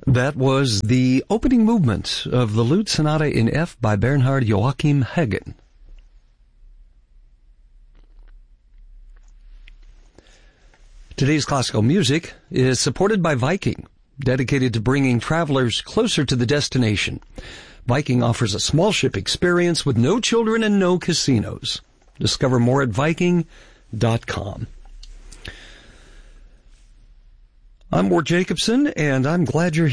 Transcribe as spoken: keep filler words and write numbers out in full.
That was the opening movement of the Lute Sonata in F by Bernhard Joachim Hagen. Today's classical music is supported by Viking, dedicated to bringing travelers closer to the destination. Viking offers a small ship experience with no children and no casinos. Discover more at Viking dot com. I'm Mort Jacobson, and I'm glad you're here.